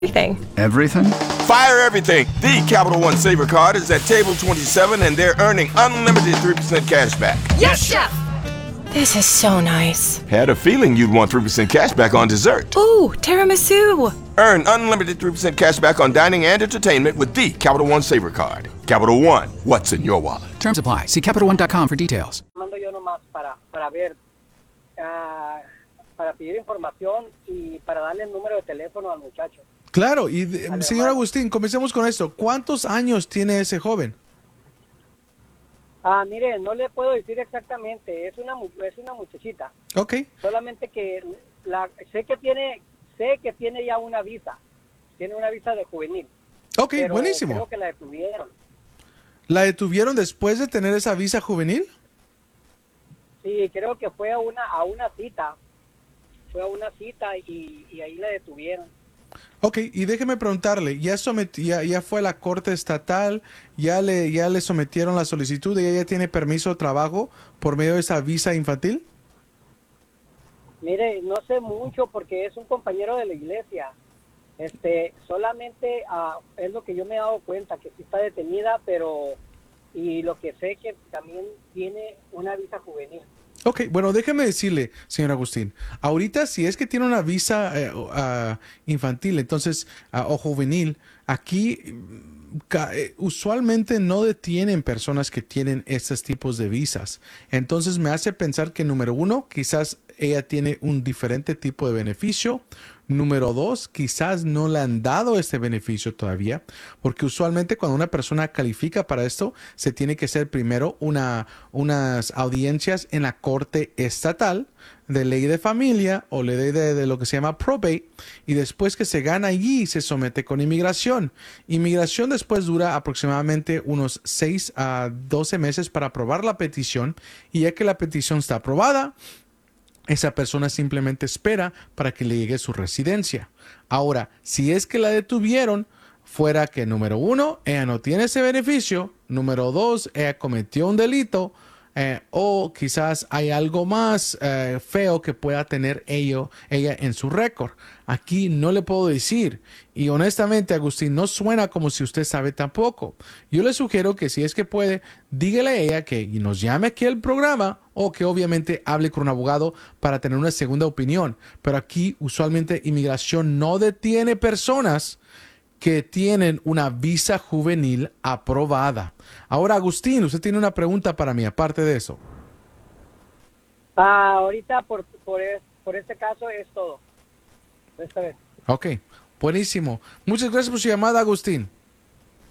Everything. Everything? Fire everything. The Capital One Saver Card is at table 27 and they're earning unlimited 3% cash back. Yes, Chef! This is so nice. Had a feeling you'd want 3% cash back on dessert. Ooh, tiramisu! Earn unlimited 3% cash back on dining and entertainment with the Capital One Saver Card. Capital One, what's in your wallet? Terms apply. See CapitalOne.com for details. Mando yo nomás para ver, para pedir información y para darle el número de teléfono al muchacho. Claro, y señor Agustín, comencemos con esto. ¿Cuántos años tiene ese joven? Mire, no le puedo decir exactamente, es una muchachita. Ok. Solamente que sé que tiene ya una visa. Tiene una visa de juvenil. Ok, pero buenísimo. Creo que la detuvieron. ¿La detuvieron después de tener esa visa juvenil? Sí, creo que fue a una cita. Fue a una cita y ahí la detuvieron. Ok, y déjeme preguntarle, ¿ya fue a la corte estatal? ¿Ya le sometieron la solicitud y ella tiene permiso de trabajo por medio de esa visa infantil? Mire, no sé mucho porque es un compañero de la iglesia. Solamente es lo que yo me he dado cuenta, que sí está detenida, y lo que sé que también tiene una visa juvenil. Ok, bueno, déjeme decirle, señor Agustín, ahorita si es que tiene una visa infantil, entonces, o juvenil, aquí usualmente no detienen personas que tienen estos tipos de visas. Entonces me hace pensar que, número uno, quizás ella tiene un diferente tipo de beneficio. Número dos, quizás no le han dado este beneficio todavía, porque usualmente cuando una persona califica para esto, se tiene que hacer primero unas audiencias en la corte estatal de ley de familia o ley de lo que se llama probate, y después que se gana allí, se somete con inmigración. Inmigración después dura aproximadamente unos 6 a 12 meses para aprobar la petición, y ya que la petición está aprobada, esa persona simplemente espera para que le llegue su residencia. Ahora, si es que la detuvieron, fuera que, número uno, ella no tiene ese beneficio, número dos, ella cometió un delito, o quizás hay algo más feo que pueda tener ella en su récord. Aquí no le puedo decir, y honestamente, Agustín, no suena como si usted sabe tampoco. Yo le sugiero que si es que puede, dígale a ella que nos llame aquí al programa, o que obviamente hable con un abogado para tener una segunda opinión. Pero aquí usualmente inmigración no detiene personas que tienen una visa juvenil aprobada. Ahora, Agustín, usted tiene una pregunta para mí, aparte de eso. Ahorita por este caso es todo. Esta vez. Ok, buenísimo. Muchas gracias por su llamada, Agustín.